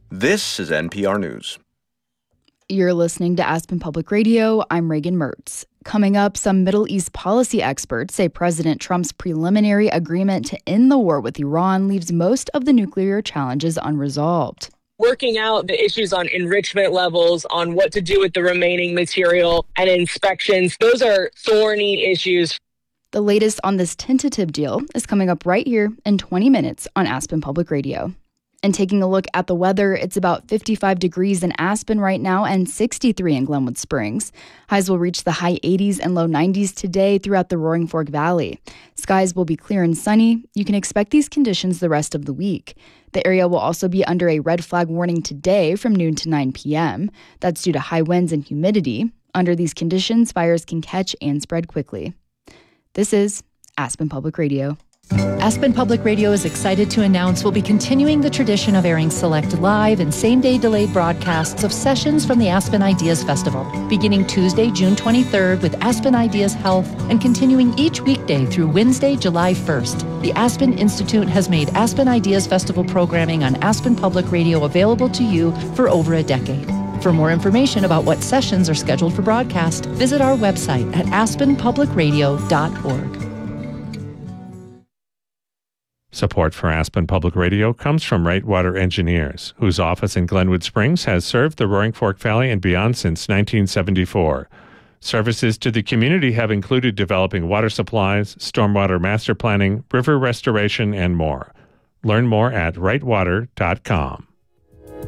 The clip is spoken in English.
This is NPR News. You're listening to Aspen Public Radio. I'm Reagan Mertz. Coming up, some Middle East policy experts say President Trump's preliminary agreement to end the war with Iran leaves most of the nuclear challenges unresolved. Working out the issues on enrichment levels, on what to do with the remaining material and inspections, those are thorny issues. The latest on this tentative deal is coming up right here in 20 minutes on Aspen Public Radio. And taking a look at the weather, it's about 55 degrees in Aspen right now and 63 in Glenwood Springs. Highs will reach the high 80s and low 90s today throughout the Roaring Fork Valley. Skies will be clear and sunny. You can expect these conditions the rest of the week. The area will also be under a red flag warning today from noon to 9 p.m. That's due to high winds and humidity. Under these conditions, fires can catch and spread quickly. This is Aspen Public Radio. Aspen Public Radio is excited to announce we'll be continuing the tradition of airing select live and same-day delayed broadcasts of sessions from the Aspen Ideas Festival, beginning Tuesday, June 23rd with Aspen Ideas Health and continuing each weekday through Wednesday, July 1st. The Aspen Institute has made Aspen Ideas Festival programming on Aspen Public Radio available to you for over a decade. For more information about what sessions are scheduled for broadcast, visit our website at aspenpublicradio.org. Support for Aspen Public Radio comes from Wrightwater Engineers, whose office in Glenwood Springs has served the Roaring Fork Valley and beyond since 1974. Services to the community have included developing water supplies, stormwater master planning, river restoration, and more. Learn more at wrightwater.com.